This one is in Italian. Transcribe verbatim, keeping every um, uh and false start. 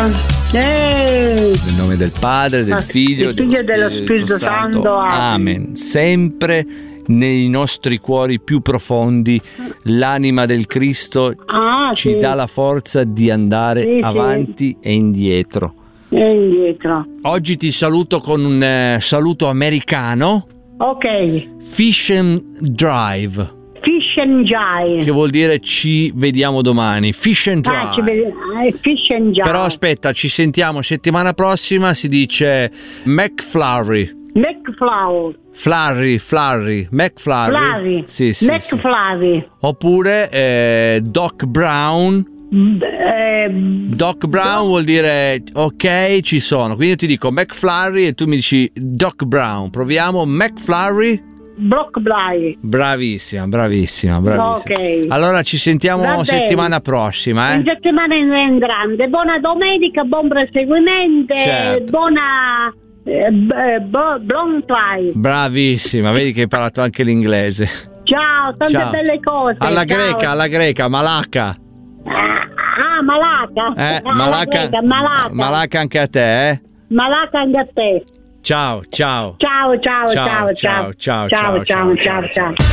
Ehi. Nel nome del Padre, del Figlio, del Figlio e dello Spirito Santo. Amen. Sempre nei nostri cuori più profondi l'anima del Cristo ah, ci sì. dà la forza di andare sì, avanti sì. e indietro. E indietro. Oggi ti saluto con un eh, saluto americano. Ok. Fish and Drive. Fish and Jive. Che vuol dire ci vediamo domani. Fish and Drive. Ah, ci vediamo. Fish and Jive. Però aspetta, ci sentiamo settimana prossima. Si dice McFlurry. McFlurry. Flurry, Flurry, McFlurry. Flurry. Sì, sì, McFlurry. Sì. Oppure eh, Doc Brown. Eh, Doc Brown Doc. Vuol dire ok, ci sono. Quindi io ti dico McFlurry e tu mi dici Doc Brown. Proviamo McFlurry. Block Bly. Bravissima, bravissima, bravissima. Ok. Allora ci sentiamo settimana prossima, eh? In settimana in grande. Buona domenica, buon proseguimento, certo. buona eh, bo, buon fly. Bravissima, vedi che hai parlato anche l'inglese. Ciao, tante Ciao. belle cose. Alla Ciao. greca, alla greca, Malacca. Ah, Malacca. Eh, ah, Malacca, greca, Malacca. Malacca anche a te, eh? Malacca anche a te. Ciao, ciao. Ciao, ciao, ciao, ciao, ciao, ciao, ciao, ciao, ciao, ciao, ciao.